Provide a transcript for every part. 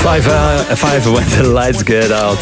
5 when the lights get out.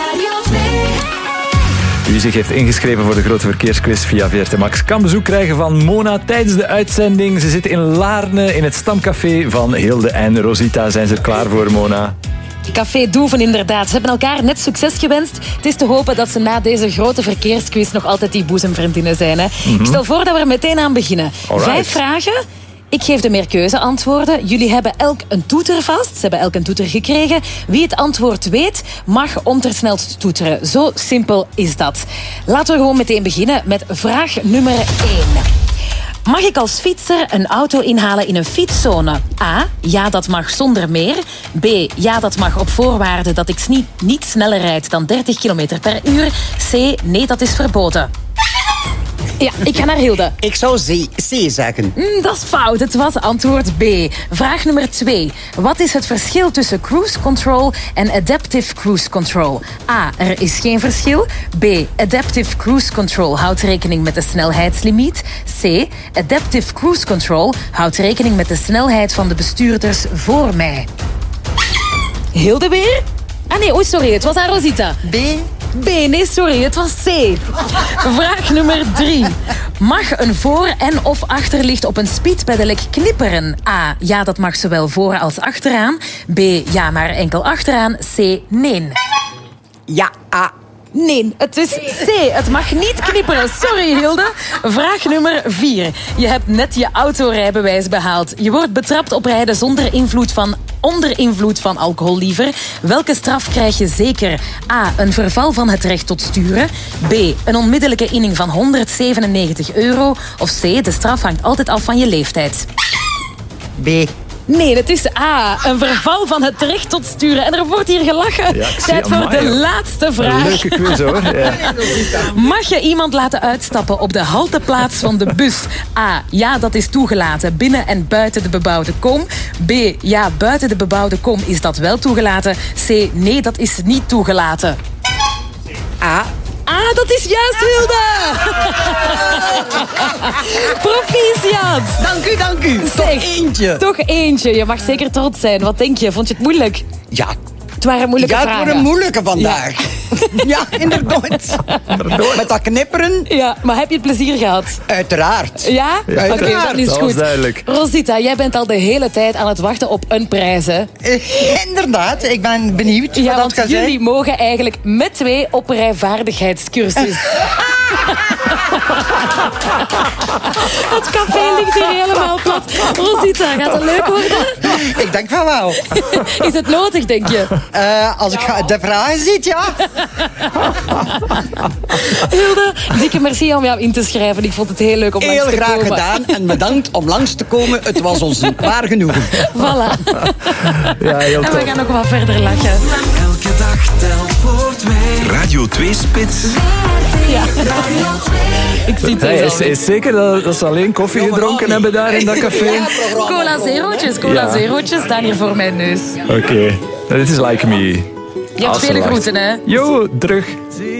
Wie zich heeft ingeschreven voor de grote verkeersquiz via VRT Max kan bezoek krijgen van Mona tijdens de uitzending. Ze zitten in Laarne in het stamcafé van Hilde en Rosita. Zijn ze er klaar voor, Mona? Café Doeven, inderdaad. Ze hebben elkaar net succes gewenst. Het is te hopen dat ze na deze grote verkeersquiz nog altijd die boezemvriendinnen zijn. Hè? Ik stel voor dat we er meteen aan beginnen. Alright. 5 vragen. Ik geef de meerkeuzeantwoorden. Jullie hebben elk een toeter vast. Ze hebben elk een toeter gekregen. Wie het antwoord weet, mag ontersneld toeteren. Zo simpel is dat. Laten we gewoon meteen beginnen met vraag nummer 1. Mag ik als fietser een auto inhalen in een fietszone? A. Ja, dat mag zonder meer. B. Ja, dat mag op voorwaarde dat ik niet sneller rijd dan 30 km per uur. C. Nee, dat is verboden. Ja, ik ga naar Hilde. Ik zou C zeggen. Dat is fout. Het was antwoord B. Vraag nummer 2. Wat is het verschil tussen cruise control en adaptive cruise control? A. Er is geen verschil. B. Adaptive cruise control houdt rekening met de snelheidslimiet. C. Adaptive cruise control houdt rekening met de snelheid van de bestuurders voor mij. Hilde weer? Ah nee, sorry, het was aan Rosita. B, nee, sorry, het was C. Vraag nummer 3. Mag een voor- en of achterlicht op een speedpedelec knipperen? A. Ja, dat mag zowel voor als achteraan. B. Ja, maar enkel achteraan. C. Nee. Ja, A. Nee, het is C. Het mag niet knipperen. Sorry, Hilde. Vraag nummer 4. Je hebt net je autorijbewijs behaald. Je wordt betrapt op rijden onder invloed van alcohol liever. Welke straf krijg je zeker? A. Een verval van het recht tot sturen. B. Een onmiddellijke inning van €197. Of C. De straf hangt altijd af van je leeftijd. B. Nee, het is A. Een verval van het recht tot sturen. En er wordt hier gelachen. Ja, Tijd voor de laatste vraag. Een leuke quiz, hoor. Ja. Mag je iemand laten uitstappen op de halteplaats van de bus? A. Ja, dat is toegelaten. Binnen en buiten de bebouwde kom. B. Ja, buiten de bebouwde kom is dat wel toegelaten. C. Nee, dat is niet toegelaten. A. Ah, dat is juist, Hilde! Proficiat! Dank u. Toch eentje. Je mag zeker trots zijn. Wat denk je? Vond je het moeilijk? Ja. Het waren moeilijke vragen. Het wordt een moeilijke vandaag. Ja, inderdaad. Met dat knipperen. Ja, maar heb je het plezier gehad? Uiteraard. Ja? Ja, Oké, dat is dat goed. was duidelijk. Rosita, jij bent al de hele tijd aan het wachten op een prijs, hè? Inderdaad, ik ben benieuwd Ja, wat want dat gaat jullie zijn. mogen eigenlijk met 2 op rijvaardigheidscursus. Het café ligt hier helemaal plat. Rosita, gaat het leuk worden? Ik denk van wel. Is het nodig, denk je? Als ik de vragen ziet, ja. Hilde, dikke merci om jou in te schrijven. Ik vond het heel leuk om langs Heel te graag komen. gedaan en bedankt om langs te komen. Het was ons waar genoegen. Voilà. Ja, heel En we tof. gaan nog wat verder lachen. Elke dag telt voor 2. Radio 2 Spits. Ja. Ik zie het Hey, er is, zo. is zeker dat ze alleen koffie gedronken hebben daar in dat café? Cola zerootjes, Ja. zerootjes staan hier voor mijn neus. Oké. Dit is Like Me. Je hebt Als ze vele lacht. groeten, hè? Yo, terug.